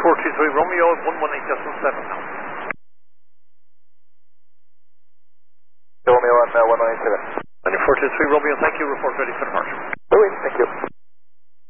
423 Romeo, 118.7 now. Romeo on 197. And 423 Romeo, thank you. Report ready for departure. Oh, wait, thank you.